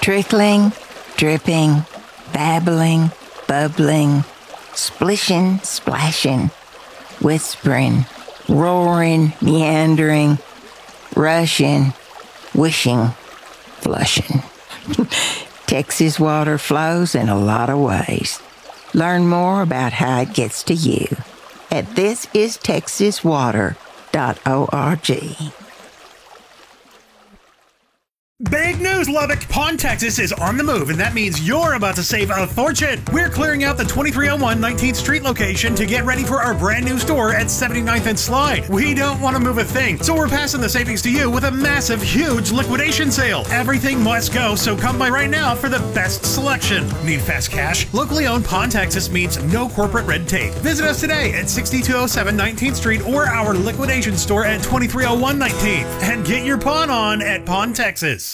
Trickling, dripping, babbling, bubbling, splishing, splashing, whispering, roaring, meandering, rushing, wishing, flushing. Texas water flows in a lot of ways. Learn more about how it gets to you at thisistexaswater.org. Big news, Lubbock! Pawn Texas is on the move, and that means you're about to save a fortune. We're clearing out the 2301 19th Street location to get ready for our brand new store at 79th and Slide. We don't want to move a thing, so we're passing the savings to you with a massive, huge liquidation sale. Everything must go, so come by right now for the best selection. Need fast cash? Locally owned Pawn Texas means no corporate red tape. Visit us today at 6207 19th Street or our liquidation store at 2301 19th and get your pawn on at Pawn Texas.